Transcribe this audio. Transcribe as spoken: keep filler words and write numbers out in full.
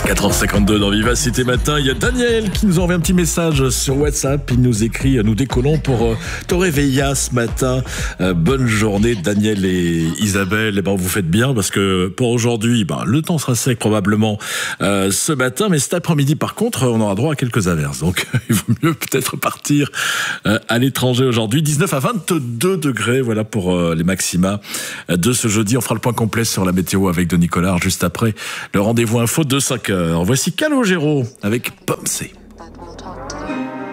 quatre heures cinquante-deux dans Vivacité Matin, il y a Daniel qui nous envoie un petit message sur WhatsApp. Il nous écrit: nous décollons pour euh, Torrevieja ce matin. Euh, bonne journée Daniel et Isabelle. Eh ben, vous faites bien parce que pour aujourd'hui, ben, le temps sera sec probablement euh, ce matin, mais cet après-midi par contre, on aura droit à quelques averses. Donc il vaut mieux peut-être partir euh, à l'étranger aujourd'hui. dix-neuf à vingt-deux degrés, voilà pour euh, les maxima de ce jeudi. On fera le point complet sur la météo avec Denis Collard juste après le rendez-vous info de cinq heures. Voici Calogero avec Pomme C.